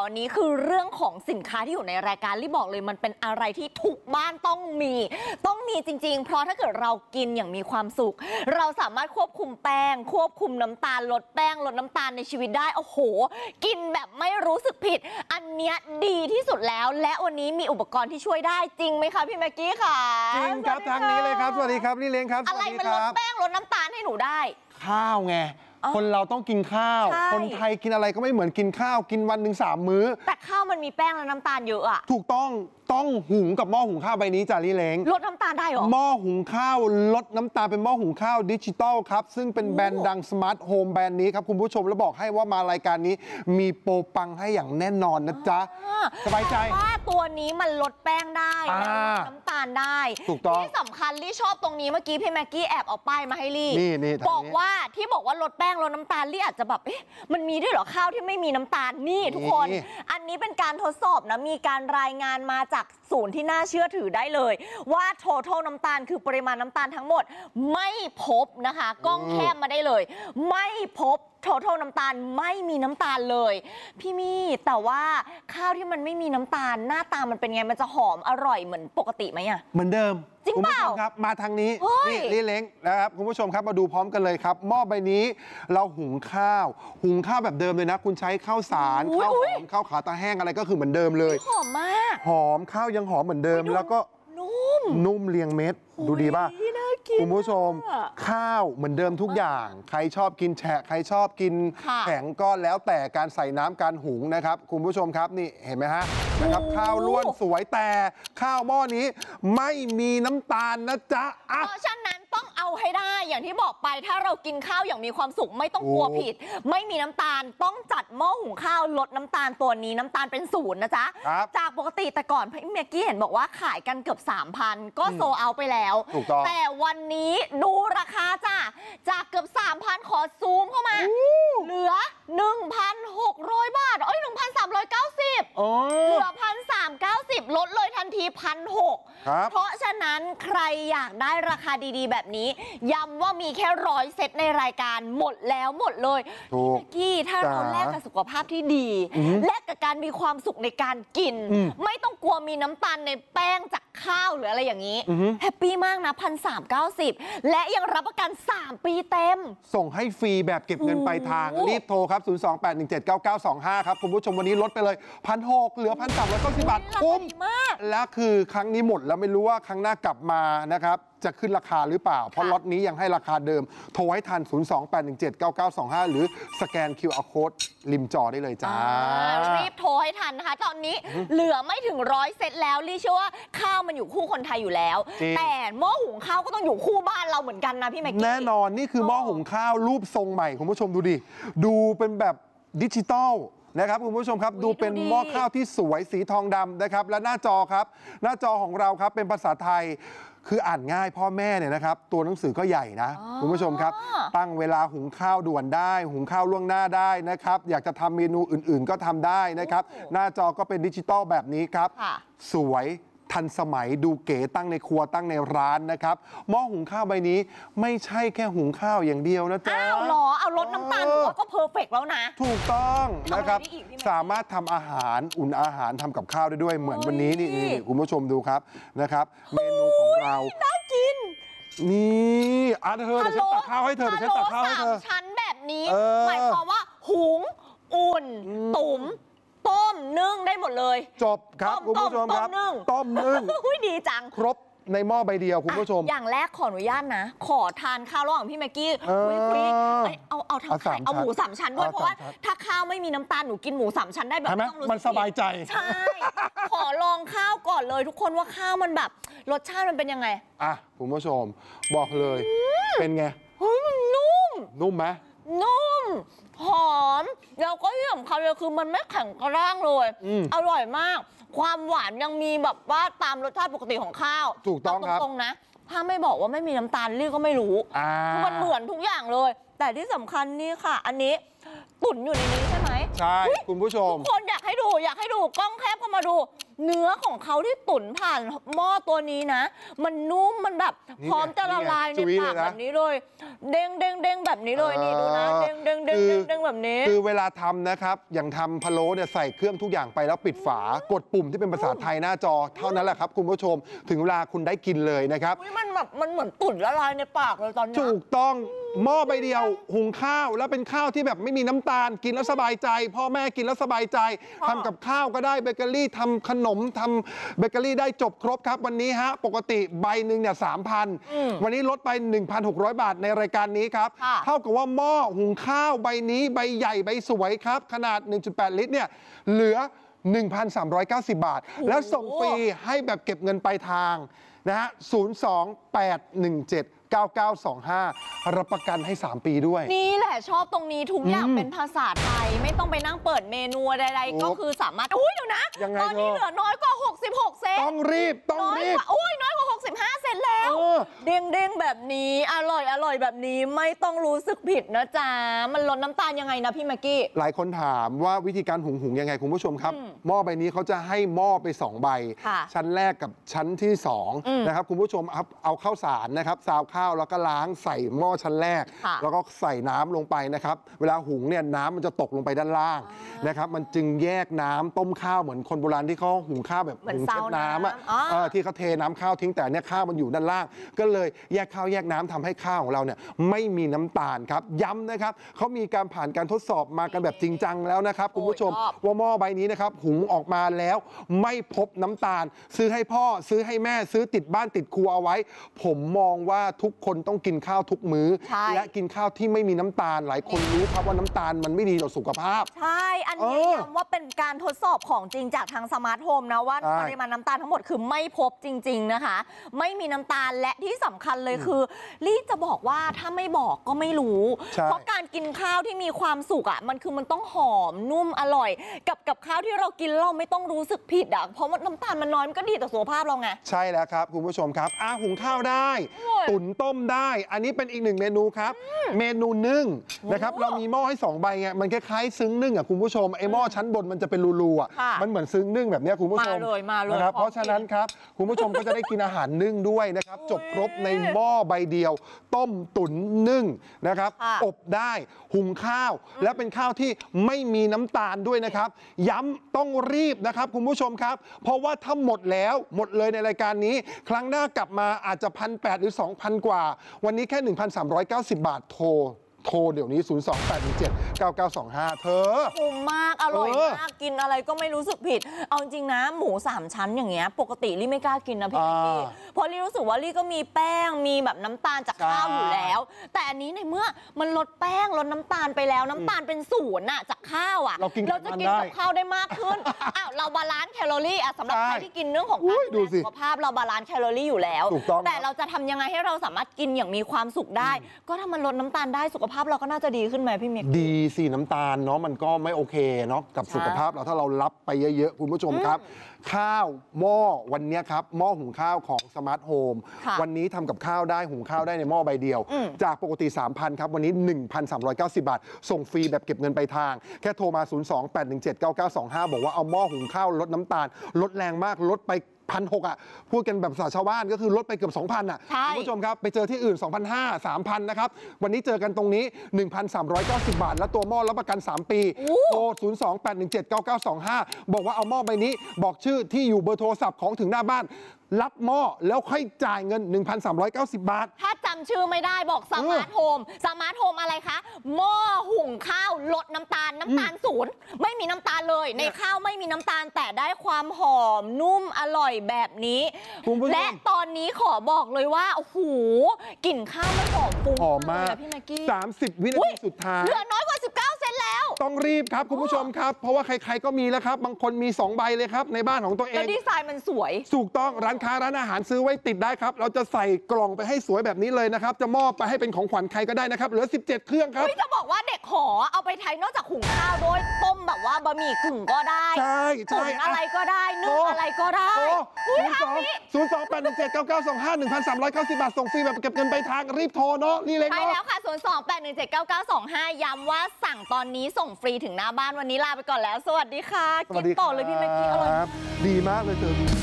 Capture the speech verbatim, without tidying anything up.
อันนี้คือเรื่องของสินค้าที่อยู่ในรายการลี่บอกเลยมันเป็นอะไรที่ทุกบ้านต้องมีต้องมีจริงๆเพราะถ้าเกิดเรากินอย่างมีความสุขเราสามารถควบคุมแป้งควบคุมน้ำตาลลดแป้งลดน้ำตาลในชีวิตได้โอ้โหกินแบบไม่รู้สึกผิดอันเนี้ยดีที่สุดแล้วและวันนี้มีอุปกรณ์ที่ช่วยได้จริงไหมคะพี่แม็กกี้ค่ะจริงครับทางนี้เลยครับสวัสดีครับนี่เล้งครับอะไรมันลดแป้งลดน้ำตาลให้หนูได้ข้าวไงคนเราต้องกินข้าวคนไทยกินอะไรก็ไม่เหมือนกินข้าวกินวันหนึ่งสามมื้อแต่ข้าวมันมีแป้งและน้ำตาลเยอะอะถูกต้องต้องหุงกับหม้อหุงข้าวใบนี้จ่าลี่เล้งลดน้ำตาลได้หรอหม้อหุงข้าวลดน้ำตาลเป็นหม้อหุงข้าวดิจิตอลครับซึ่งเป็นแบรนด์ดังสมาร์ทโฮมแบรนด์นี้ครับคุณผู้ชมแล้วบอกให้ว่ามารายการนี้มีโปรปังให้อย่างแน่นอนนะจ๊ะสบายใจว่าตัวนี้มันลดแป้งได้ลดน้ำตาลได้ถูกต้องที่สำคัญลี่ชอบตรงนี้เมื่อกี้พี่แม็กกี้แอบเอาป้ายมาให้ลี่นี่นี่บอกว่าที่บอกว่าลดแป้งลดน้ำตาลลี่อาจจะแบบเอ๊ะมันมีด้วยเหรอข้าวที่ไม่มีน้ำตาลนี่ทุกคนอันนี้เป็นการทดสอบนะมีการรายงานมาจากศูนย์ที่น่าเชื่อถือได้เลยว่า total น้ำตาลคือปริมาณน้ำตาลทั้งหมดไม่พบนะคะกล้องแคบมาได้เลยไม่พบtotal น้ำตาลไม่มีน้ำตาลเลยพี่มี่แต่ว่าข้าวที่มันไม่มีน้ำตาลหน้าตามันเป็นไงมันจะหอมอร่อยเหมือนปกติไหมอะเหมือนเดิมจริงเปล่าครับมาทางนี้นี่ลี่เล้งนะครับคุณผู้ชมครับมาดูพร้อมกันเลยครับหม้อใบนี้เราหุงข้าวหุงข้าวแบบเดิมเลยนะคุณใช้ข้าวสารข้าวหอมข้าวขาตาแห้งอะไรก็คือเหมือนเดิมเลยหอมมากหอมข้าวยังหอมเหมือนเดิมแล้วก็นุ่มนุ่มเรียงเม็ดดูดีป่ะคุณผู้ชมข้าวเหมือนเดิมทุกอย่างใครชอบกินแฉะใครชอบกินแข็งก็แล้วแต่การใส่น้ำการหุงนะครับคุณผู้ชมครับนี่เห็นไหมฮะนะครับข้าวล้วนสวยแต่ข้าวหม้อนี้ไม่มีน้ำตาลนะจ๊ะเพราะฉะนั้นต้องเอาให้ได้อย่างที่บอกไปถ้าเรากินข้าวอย่างมีความสุขไม่ต้องกลัวผิดไม่มีน้ำตาลต้องจัดหม้อหุงข้าวลดน้ำตาลตัวนี้น้ำตาลเป็นศูนย์นะจ๊ะจากปกติแต่ก่อนพี่เมกกี้เห็นบอกว่าขายกันเกือบ สามพัน ก็โซเอาไปแล้วแต่วันนี้ดูราคาจ้ะจากเกือบ สามพัน ขอซูมเข้ามาเหลือ หนึ่งพันหกร้อย บาทเอ้ย หนึ่งพันสามร้อยเก้าสิบ เหลือ หนึ่งพันสามร้อยเก้าสิบ ลดเลยทันที หนึ่งพันหกร้อย เพราะฉะนั้นใครอยากได้ราคาดีๆแบบนี้ย้ำว่ามีแค่ร้อยเซตในรายการหมดแล้วหมดเลยพี่เมกกี้ถ้าเราแลกกับสุขภาพที่ดีแลกกับการมีความสุขในการกินไม่ต้องกลัวมีน้ำตาลในแป้งจากข้าวหรืออะไรอย่างนี้แฮปปี้มากนะ หนึ่งพันสามร้อยเก้าสิบ และยังรับประกันสามปีเต็มส่งให้ฟรีแบบเก็บเงินปลายทางรีบโทรครับศูนย์ สอง แปด หนึ่ง เจ็ด เก้า เก้า สอง ห้าครับคุณผู้ชมวันนี้ลดไปเลย หนึ่งพันหกร้อย เหลือ หนึ่งพันสามร้อยเก้าสิบ บาทคุ้มและคือครั้งนี้หมดแล้วไม่รู้ว่าครั้งหน้ากลับมานะครับจะขึ้นราคาหรือเปล่าเพราะล็อตนี้ยังให้ราคาเดิมโทรให้ทันศูนย์ สอง แปด หนึ่ง เจ็ด เก้า เก้า สอง ห้าหรือสแกน คิว อาร์ Code ริมจอได้เลยจ้ารีบโทรให้ทันนะคะตอนนี้เหลือไม่ถึงร้อยเซตแล้วลี่เชื่อว่าข้าวมันอยู่คู่คนไทยอยู่แล้วแต่หม้อหุงข้าวก็ต้องอยู่คู่บ้านเราเหมือนกันนะพี่แม็กกี้แน่นอนนี่คือหม้อหุงข้าวรูปทรงใหม่คุณผู้ชมดูดิดูเป็นแบบดิจิตอลนะครับคุณผู้ชมครับดูเป็นหม้อข้าวที่สวยสีทองดำนะครับและหน้าจอครับหน้าจอของเราครับเป็นภาษาไทยคืออ่านง่ายพ่อแม่เนี่ยนะครับตัวหนังสือก็ใหญ่นะคุณผู้ชมครับตั้งเวลาหุงข้าวด่วนได้หุงข้าวล่วงหน้าได้นะครับอยากจะทำเมนูอื่นๆก็ทำได้นะครับหน้าจอก็เป็นดิจิตอลแบบนี้ครับสวยทันสมัยดูเก๋ตั้งในครัวตั้งในร้านนะครับหม้อหุงข้าวใบนี้ไม่ใช่แค่หุงข้าวอย่างเดียวนะจ๊ะอ้าวหรอเอาลดน้ำตาลหัวก็เพอร์เฟกต์แล้วนะถูกต้องนะครับสามารถทำอาหารอุ่นอาหารทำกับข้าวได้ด้วยเหมือนวันนี้นี่นี่คุณผู้ชมดูครับนะครับเมนูของเราน่ากินนี่อ่ะเธอเดี๋ยวฉันตักข้าวให้เธอเดี๋ยวฉันตักข้าวให้เธอชั้นแบบนี้หมายความว่าหุงอุ่นตุ๋มต้มนึ่งได้หมดเลยจบครับคุณผู้ชมครับต้มนึ่งดีจังครบในหม้อใบเดียวคุณผู้ชมอย่างแรกขออนุญาตนะขอทานข้าวระหว่างพี่แม็กกี้คุยคุยเอาเอาทั้งไข่เอาหมูสามชั้นด้วยเพราะว่าถ้าข้าวไม่มีน้ำตาลหนูกินหมูสามชั้นได้แบบไม่ต้องรู้สึกมันสบายใจใช่ขอลองข้าวก่อนเลยทุกคนว่าข้าวมันแบบรสชาติมันเป็นยังไงอ่ะคุณผู้ชมบอกเลยเป็นไงเฮ้ยมันนุ่มนุ่มไหมนุ่มหอมแล้วก็ที่สำคัญเลยคือมันไม่แข็งกระด้างเลยอร่อยมากความหวานยังมีแบบว่าตามรสชาติปกติของข้าวถูกต้องครับตรงๆนะถ้าไม่บอกว่าไม่มีน้ำตาลลี่ก็ไม่รู้มันเหมือนทุกอย่างเลยแต่ที่สำคัญนี่ค่ะอันนี้ตุ๋นอยู่ในนี้ใช่ไหมใช่คุณผู้ชมทุกคนอยากให้ดูอยากให้ดูกล้องแคบเข้ามาดูเนื้อของเขาที่ตุ๋นผ่านหม้อตัวนี้นะ มันนุ่มมันแบบพร้อมจะละลายในปากแบบนี้เลยเด้งเด้งเด้งแบบนี้เลยนี่ดูนะเด้งเด้งเด้งเด้งเด้งแบบนี้คือเวลาทำนะครับอย่างทำพะโล้เนี่ยใส่เครื่องทุกอย่างไปแล้วปิดฝากดปุ่มที่เป็นภาษาไทยหน้าจอเท่านั้นแหละครับคุณผู้ชมถึงเวลาคุณได้กินเลยนะครับมันแบบมันเหมือนตุ๋นละลายในปากเลยตอนนี้ถูกต้องหม้อใบเดียวหุงข้าวแล้วเป็นข้าวที่แบบไม่มีน้ำตาลกินแล้วสบายใจพ่อแม่กินแล้วสบายใจทำกับข้าวก็ได้เบเกอรี่ทำขนมทำเบเกอรี่ได้จบครบครับวันนี้ฮะปกติใบหนึ่งเนี่ยสามพันวันนี้ลดไป หนึ่งพันหกร้อย บาทในรายการนี้ครับเท่ากับว่าหม้อหุงข้าวใบนี้ใบใหญ่ใบสวยครับขนาด หนึ่งจุดแปด ลิตรเนี่ยเหลือ หนึ่งพันสามร้อยเก้าสิบ บาทแล้วส่งฟรีให้แบบเก็บเงินปลายทางนะฮะศูนย์ สอง แปด หนึ่ง เจ็ด เก้า เก้า สอง ห้ารับประกันให้สามปีด้วยนี่แหละชอบตรงนี้ทุกอย่างเป็นภาษาไทยไม่ต้องไปนั่งเปิดเมนูใดๆก็คือสามารถอุ้ยเดี๋ยวนะตอนนี้เหลือน้อยกว่าหกสิบหกเซนต้องรีบต้องรีบอุ้ยน้อยกว่าหกสิบห้าเซนแล้วเด้งเด้งแบบนี้อร่อยอร่อยแบบนี้ไม่ต้องรู้สึกผิดนะจ๊ะมันลดน้ำตาลยังไงนะพี่แม็กกี้หลายคนถามว่าวิธีการหุงหุงยังไงคุณผู้ชมครับหม้อใบนี้เขาจะให้หม้อไปสองใบชั้นแรกกับชั้นที่สองนะครับคุณผู้ชมเอาข้าวสารนะครับซาวข้าวแล้วก็ล้างใส่หม้อชั้นแรกแล้วก็ใส่น้ำลงไปนะครับเวลาหุงเนี่ยน้ำมันจะตกลงไปด้านล่างนะครับมันจึงแยกน้ำต้มข้าวเหมือนคนโบราณที่เขาหุงข้าวแบบหุงเช็ดน้ำอ่ะที่เขาเทน้ำข้าวทิ้งแต่เนี่ยข้าวมันอยู่ด้านล่างก็เลยแยกข้าวแยกน้ำทำให้ข้าวของเราเนี่ยไม่มีน้ำตาลครับย้ำนะครับเขามีการผ่านการทดสอบมากันแบบจริงจังแล้วนะครับคุณผู้ชมว่าหม้อใบนี้นะครับหุงออกมาแล้วไม่พบน้ำตาลซื้อให้พ่อซื้อให้แม่ซื้อติดบ้านติดครัวเอาไว้ผมมองว่าทุกคนต้องกินข้าวทุกมื้อและกินข้าวที่ไม่มีน้ำตาลหลายคนรู้ครับว่าน้ำตาลมันไม่ดีต่อสุขภาพใช่อันนี้ย้ำว่าเป็นการทดสอบของจริงจากทางสมาร์ทโฮมนะว่าปริมาณน้ำตาลทั้งหมดคือไม่พบจริงๆนะคะไม่มีน้ำตาลและที่สำคัญเลยคือลี่จะบอกว่าถ้าไม่บอกก็ไม่รู้เพราะการกินข้าวที่มีความสุขอ่ะมันคือมันต้องหอมนุ่มอร่อยกับกับข้าวที่เรากินเราไม่ต้องรู้สึกผิดอ่ะเพราะว่าน้ำตาลมันน้อยมันก็ดีต่อสุขภาพเราไงใช่แล้วครับคุณผู้ชมครับอาหุงข้าวได้ตุ๋นต้มได้อันนี้เป็นอีกหนึ่งเมนูครับเมนูนึ่งนะครับเรามีหม้อให้สองใบไงมันคล้ายๆซึ้งนึ่งอ่ะคุณผู้ชมไอ้หม้อชั้นบนมันจะเป็นรูๆอ่ะมันเหมือนซึ้งนึ่งแบบนี้คุณผู้ชมมาเลยมาเลยนะครับเพราะฉะนั้นครับคุณผู้ชมก็จะได้กินอาหารนึ่งด้วยนะครับจบครบในหม้อใบเดียวต้มตุ๋นนึ่งนะครับอบได้หุงข้าวและเป็นข้าวที่ไม่มีน้ำตาลด้วยนะครับย้ำต้องรีบนะครับคุณผู้ชมครับเพราะว่าถ้าหมดแล้วหมดเลยในรายการนี้ครั้งหน้ากลับมาอาจจะพันแปดหรือสองพันกว่าวันนี้แค่ หนึ่งพันสามร้อยเก้าสิบ บาทโทรโทรเดี๋ยวนี้ ศูนย์ สอง แปด หนึ่ง เจ็ด เก้า เก้า สอง ห้า เธอคุ้มมากอร่อยมากกินอะไรก็ไม่รู้สึกผิดเอาจริงนะหมูสามชั้นอย่างเงี้ยปกติลี่ไม่กล้ากินนะพี่พี่เพราะลี่รู้สึกว่าลี่ก็มีแป้งมีแบบน้ำตาลจากข้าวอยู่แล้วแต่อันนี้ในเมื่อมันลดแป้งลดน้ำตาลไปแล้วน้ำตาลเป็นศูนย์อะจากข้าวอะเราจะกินกับข้าวได้มากขึ้นอ้าวเราบาลานซ์แคลอรี่อะสำหรับใครที่กินเรื่องของการดูแลสุขภาพเราบาลานซ์แคลอรี่อยู่แล้วแต่เราจะทำยังไงให้เราสามารถกินอย่างมีความสุขได้ก็ถ้ามันลดน้ำตาลได้สุขภาพเราก็น่าจะดีขึ้นไหมพี่เมกดีสิน้ำตาลเนาะมันก็ไม่โอเคเนาะกับสุขภาพเราถ้าเรารับไปเยอะๆคุณผู้ชมครับข้าวหม้อวันนี้ครับหม้อหุงข้าวของสมาร์ทโฮมวันนี้ทำกับข้าวได้หุงข้าวได้ในหม้อใบเดียวจากปกติ สามพัน ครับวันนี้ หนึ่งพันสามร้อยเก้าสิบ บาทส่งฟรีแบบเก็บเงินไปทางแค่โทรมา ศูนย์ สอง แปด หนึ่ง เจ็ด เก้า เก้า สอง ห้า บอกว่าเอาหม้อหุงข้าวลดน้ำตาลลดแรงมากลดไปพันหกอ่ะพูดกันแบบภาษาชาวบ้านก็คือลดไปเกือบ สองพัน อ่ะคุณผู้ชมครับไปเจอที่อื่น สองพันห้าร้อย สามพัน นะครับวันนี้เจอกันตรงนี้ หนึ่งพันสามร้อยเก้าสิบ บาทแล้วตัวหม้อรับประกันสามปีโทร ศูนย์ สอง แปด หนึ่ง เจ็ด เก้า เก้า สอง ห้า บอกว่าเอาหม้อใบนี้บอกชื่อที่อยู่เบอร์โทรศัพท์ของถึงหน้าบ้านรับหม้อแล้วค่อยจ่ายเงิน หนึ่งพันสามร้อยเก้าสิบ บาทถ้าจำชื่อไม่ได้บอกสมาร์ทโฮมสมาร์ทโฮมอะไรคะหม้อหุงข้าวลดน้ำตาลน้ำตาลศูนย์ไม่มีน้ำตาลเลยในข้าวไม่มีน้ำตาลแต่ได้ความหอมนุ่มอร่อยแบบนี้และตอนนี้ขอบอกเลยว่าโอ้โหกลิ่นข้าวมันหอมฟุ้งหอมมากพี่แม็กกี้สามสิบวินาทีสุดท้ายเหลือน้อยกว่าสิบเก้าเซนแล้วต้องรีบครับคุณผู้ชมครับเพราะว่าใครๆก็มีแล้วครับบางคนมีสองใบเลยครับในบ้านของตัวเองแล้วดีไซน์มันสวยถูกต้องร้านค้าร้านอาหารซื้อไว้ติดได้ครับเราจะใส่กล่องไปให้สวยแบบนี้เลยนะครับจะมอบไปให้เป็นของขวัญใครก็ได้นะครับเหลือสิบเจ็ดเครื่องครับพี่จะบอกว่าเด็กหอเอาไปใช้นอกจากหุงข้าวด้วยต้มแบบว่าบะหมี่กึ่งก็ได้ใช่ใช่อะไรก็ได้นึ่งอะไรก็ได้คุณสองศูนย์สองแปดหนึ่งเจ็ดเก้าเก้าสองห้า หนึ่งพันสามร้อยเก้าสิบบาทส่งฟรีแบบเก็บเงินไปทางรีบโทรเนาะนี่เล็กใช่เนาะแล้วค่ะศูนย์สองแปดหนึ่งเจ็ดเก้าเก้าสองห้าย้ำว่าสั่งตอนนี้ส่งฟรีถึงหน้าบ้านวันนี้ลาไปก่อนแล้วสวัสดีค่ะกินต่อเลยพี่เมกกี้อร่อยดีมากเลยเธอ